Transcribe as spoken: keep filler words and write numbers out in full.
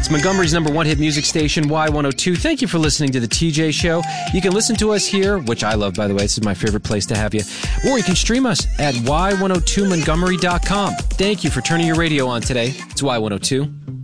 It's Montgomery's number one hit music station, Y one oh two. Thank you for listening to The T J Show. You can listen to us here, which I love, by the way. This is my favorite place to have you. Or you can stream us at Y one oh two Montgomery dot com. Thank you for turning your radio on today. It's Y one oh two.